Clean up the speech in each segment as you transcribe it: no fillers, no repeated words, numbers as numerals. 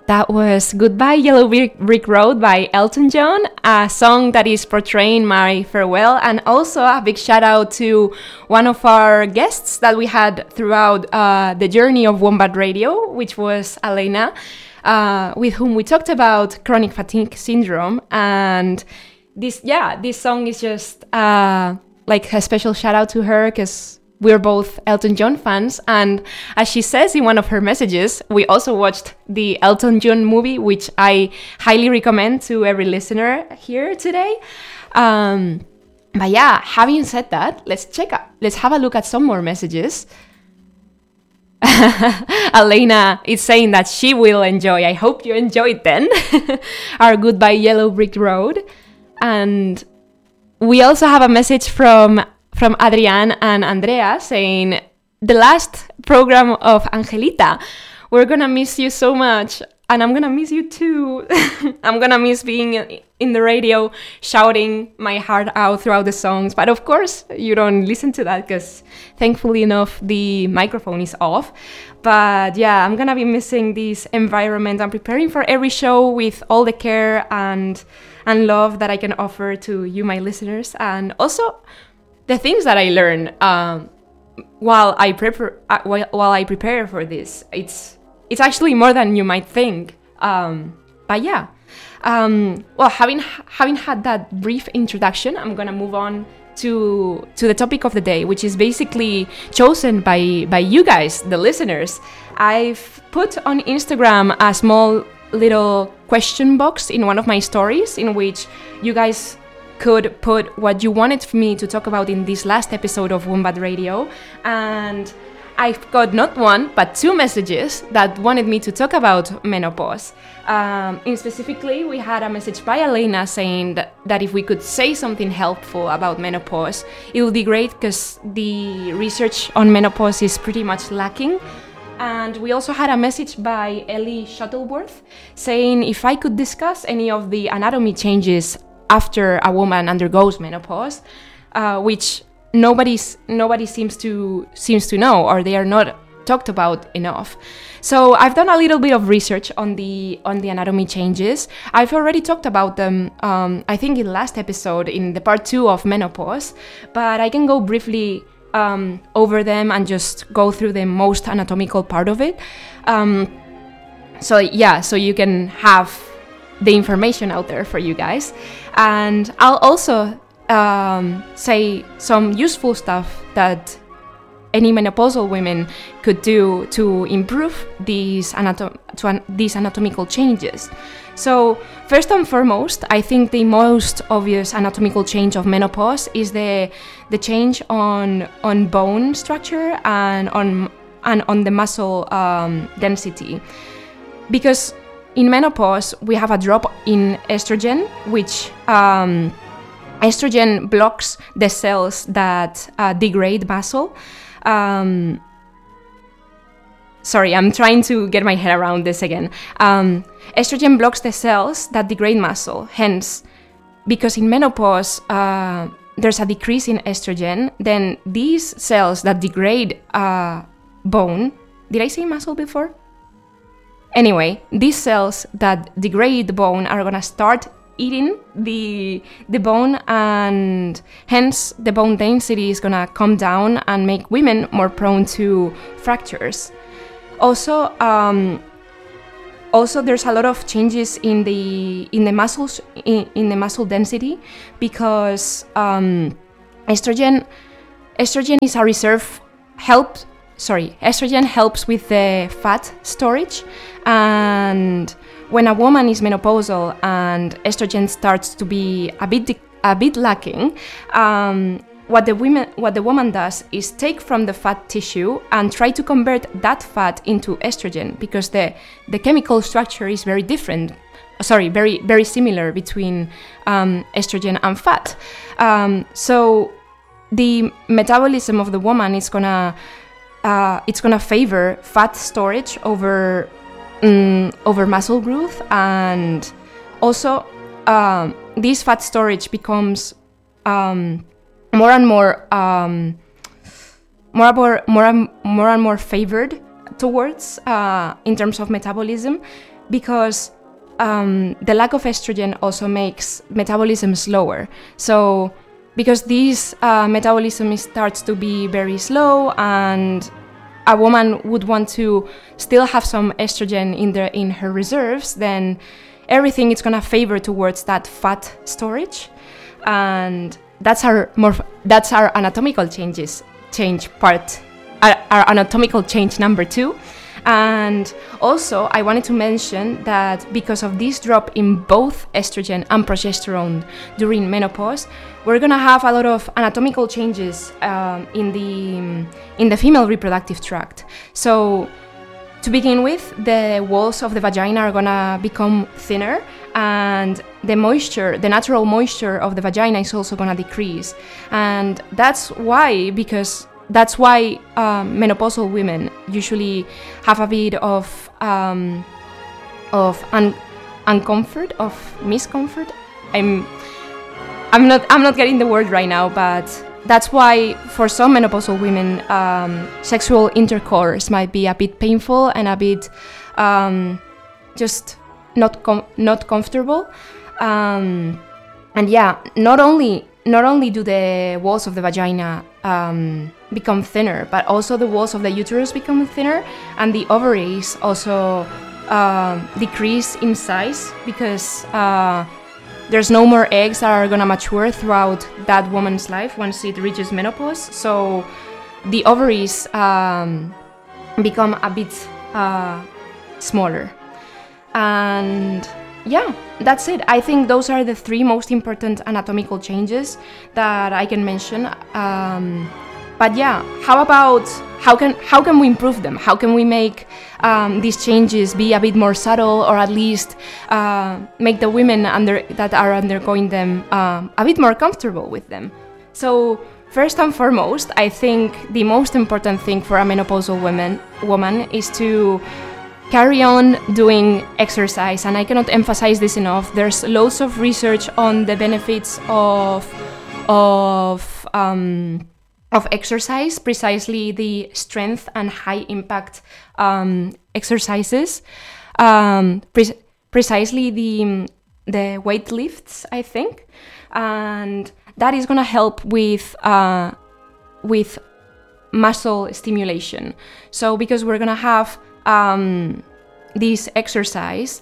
That was Goodbye Yellow Brick Road by Elton John, a song that is portraying my farewell, and also a big shout out to one of our guests that we had throughout the journey of Wombat Radio, which was Elena, with whom we talked about chronic fatigue syndrome. And this song is just like a special shout out to her because we're both Elton John fans, and as she says in one of her messages, we also watched the Elton John movie, which I highly recommend to every listener here today. But yeah, having said that, let's have a look at some more messages. Elena is saying that she will enjoy. I hope you enjoyed then our Goodbye Yellow Brick Road. And we also have a message from Adrian and Andrea saying, the last program of Angelita, we're gonna miss you so much, and I'm gonna miss you too. I'm gonna miss being in the radio shouting my heart out throughout the songs, but of course you don't listen to that because thankfully enough the microphone is off. But yeah, I'm gonna be missing this environment. I'm preparing for every show with all the care and love that I can offer to you, my listeners, and also the things that I learn while I prepare for this. It's actually more than you might think. But yeah, well, having had that brief introduction, I'm gonna move on to the topic of the day, which is basically chosen by you guys, the listeners. I've put on Instagram a small little question box in one of my stories in which you guys could put what you wanted me to talk about in this last episode of Wombat Radio, and I've got not one but two messages that wanted me to talk about menopause. Specifically, we had a message by Elena saying that if we could say something helpful about menopause, it would be great because the research on menopause is pretty much lacking. And we also had a message by Ellie Shuttleworth saying if I could discuss any of the anatomy changes after a woman undergoes menopause, which nobody seems to know, or they are not talked about enough. So I've done a little bit of research on the anatomy changes. I've already talked about them, I think in the last episode in the part 2 of menopause, but I can go briefly over them and just go through the most anatomical part of it. So you can have the information out there for you guys. And I'll also say some useful stuff that any menopausal women could do to improve these anatomical changes. So first and foremost, I think the most obvious anatomical change of menopause is the change on bone structure and on the muscle density, because in menopause we have a drop in estrogen, which estrogen blocks the cells that degrade muscle. Sorry, I'm trying to get my head around this again. Estrogen blocks the cells that degrade muscle. Hence, because in menopause there's a decrease in estrogen, then these cells that degrade bone... Did I say muscle before? Anyway, these cells that degrade the bone are gonna start eating the bone, and hence the bone density is gonna come down and make women more prone to fractures. Also, there's a lot of changes in the muscles in the muscle density, because estrogen is a reserve estrogen helps with the fat storage, and when a woman is menopausal and estrogen starts to be a bit lacking, what the woman does is take from the fat tissue and try to convert that fat into estrogen, because the chemical structure is very different. Very, very similar between estrogen and fat. So the metabolism of the woman is gonna favor fat storage over muscle growth, and also this fat storage becomes more and more favored towards in terms of metabolism, because the lack of estrogen also makes metabolism slower. So because this metabolism starts to be very slow, and a woman would want to still have some estrogen in her reserves, then everything is gonna favor towards that fat storage, and that's our anatomical change part, our anatomical change number 2. And also, I wanted to mention that because of this drop in both estrogen and progesterone during menopause, we're gonna have a lot of anatomical changes in the female reproductive tract. So, to begin with, the walls of the vagina are gonna become thinner, and the natural moisture of the vagina is also gonna decrease. And that's why menopausal women usually have a bit of miscomfort. I'm not getting the word right now, but that's why for some menopausal women, sexual intercourse might be a bit painful and a bit just not comfortable. And yeah, not only do the walls of the vagina become thinner, but also the walls of the uterus become thinner, and the ovaries also decrease in size, because there's no more eggs that are gonna mature throughout that woman's life once it reaches menopause. So the ovaries become a bit smaller. And yeah, that's it. I think those are the 3 most important anatomical changes that I can mention. But yeah, how can we improve them? How can we make these changes be a bit more subtle, or at least make the women that are undergoing them a bit more comfortable with them? So first and foremost, I think the most important thing for a menopausal woman is to carry on doing exercise, and I cannot emphasize this enough. There's loads of research on the benefits of exercise, precisely the strength and high impact exercises, precisely the weight lifts, I think, and that is gonna help with muscle stimulation. So because we're gonna have this exercise,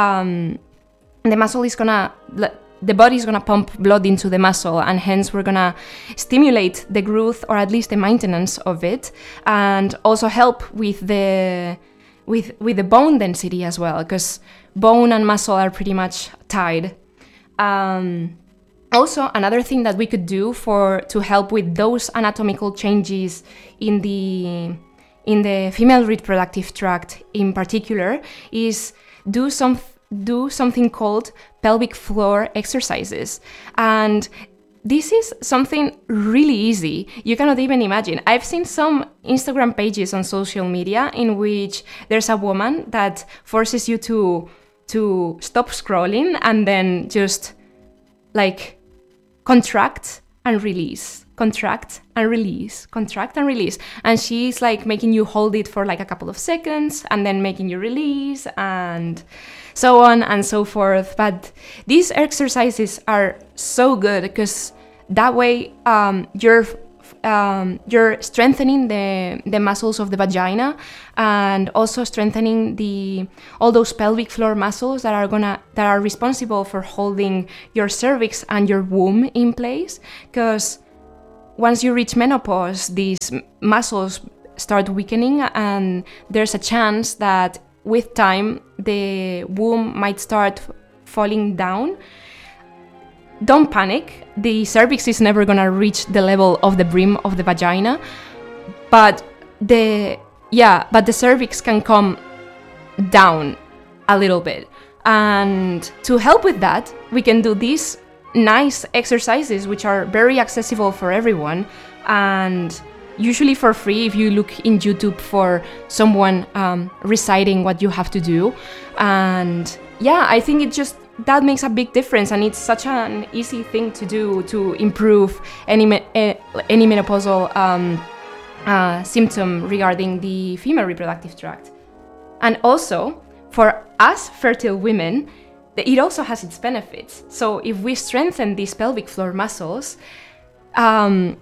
the body is gonna pump blood into the muscle, and hence we're gonna stimulate the growth, or at least the maintenance of it, and also help with the bone density as well, because bone and muscle are pretty much tied. Also, another thing that we could do to help with those anatomical changes in the female reproductive tract in particular is do something called pelvic floor exercises. And this is something really easy. You cannot even imagine. I've seen some Instagram pages on social media in which there's a woman that forces you to stop scrolling and then just like contract and release, contract and release, contract and release. And she's like making you hold it for like a couple of seconds and then making you release and so on and so forth. But these exercises are so good because that way you're strengthening the muscles of the vagina and also strengthening all those pelvic floor muscles that are responsible for holding your cervix and your womb in place. Because once you reach menopause, these muscles start weakening, and there's a chance that with time the womb might start falling down. Don't panic. The cervix is never gonna reach the level of the brim of the vagina, but the cervix can come down a little bit. And to help with that, we can do these nice exercises which are very accessible for everyone and usually for free if you look in YouTube for someone reciting what you have to do. And yeah, I think that makes a big difference, and it's such an easy thing to do to improve any menopausal symptom regarding the female reproductive tract. And also, for us fertile women, it also has its benefits. So if we strengthen these pelvic floor muscles, there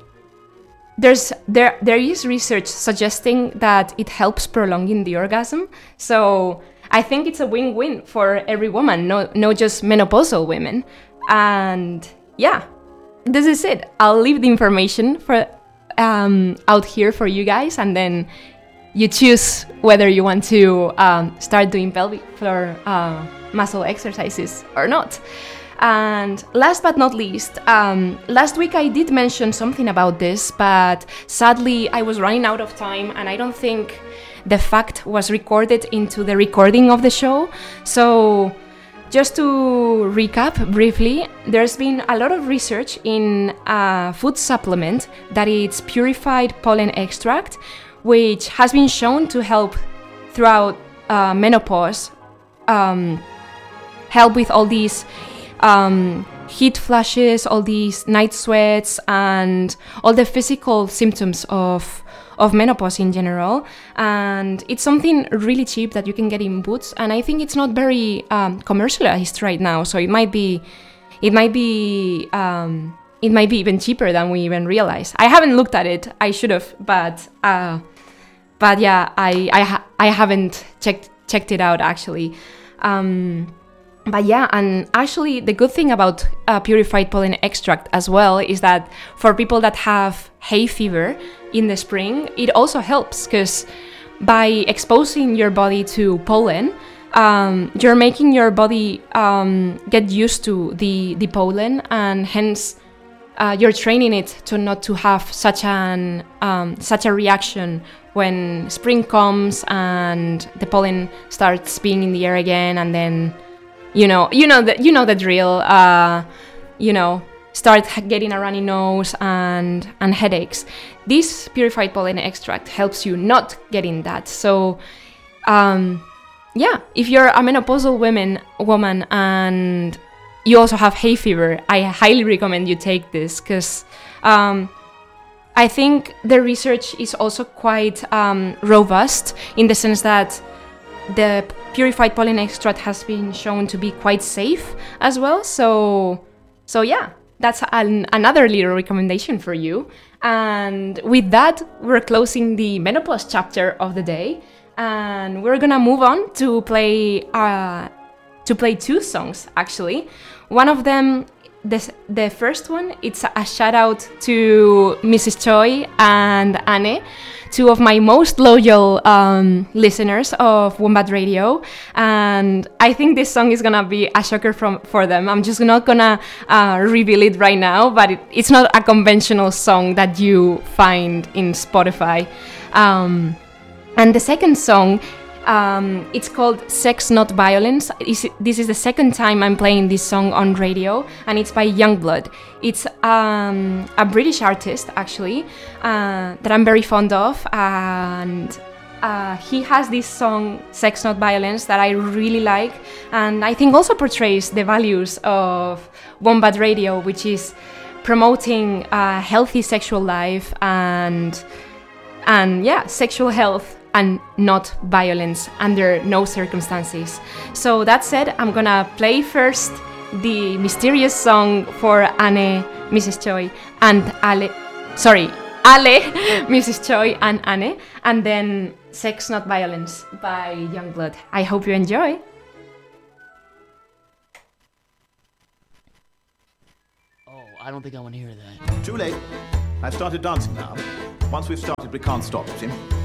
is research suggesting that it helps prolonging the orgasm. So I think it's a win-win for every woman, not just menopausal women. And yeah, this is it. I'll leave the information for out here for you guys, and then you choose whether you want to start doing pelvic floor muscle exercises or not. And last but not least, last week I did mention something about this, but sadly I was running out of time and I don't think the fact was recorded into the recording of the show. So just to recap briefly, there's been a lot of research in a food supplement that it's purified pollen extract, which has been shown to help throughout menopause, help with all these heat flashes, all these night sweats, and all the physical symptoms of menopause in general. And it's something really cheap that you can get in Boots, and I think it's not very commercialized right now, so it might be even cheaper than we even realize. I haven't looked at it. I should have, but yeah, I haven't checked it out actually. But yeah, and actually the good thing about purified pollen extract as well is that for people that have hay fever in the spring, it also helps, because by exposing your body to pollen, you're making your body get used to the pollen, and hence you're training it to not to have such a reaction when spring comes and the pollen starts being in the air again, and then you know the drill. Start getting a runny nose and headaches. This purified pollen extract helps you not getting that. So, yeah, if you're a menopausal woman and you also have hay fever, I highly recommend you take this, because I think the research is also quite robust, in the sense that the purified pollen extract has been shown to be quite safe as well. So yeah, that's another little recommendation for you. And with that, we're closing the menopause chapter of the day, and we're gonna move on to play two songs actually. One of them, the first one, it's a shout out to Mrs. Choi and Anne, two of my most loyal listeners of Wombat Radio, and I think this song is gonna be a shocker for them. I'm just not gonna reveal it right now, but it's not a conventional song that you find in Spotify. And the second song, it's called Sex Not Violence. This is the second time I'm playing this song on radio, and it's by Youngblood. It's a British artist actually that I'm very fond of, and he has this song Sex Not Violence that I really like, and I think also portrays the values of Wombat Radio, which is promoting a healthy sexual life and yeah, sexual health and not violence under no circumstances. So that said, I'm gonna play first the mysterious song for Anne, Mrs. Choi, and Ale, Mrs. Choi and Anne, and then Sex Not Violence by Youngblood. I hope you enjoy. Oh, I don't think I want to hear that. Too late. I've started dancing now. Once we've started, we can't stop, see?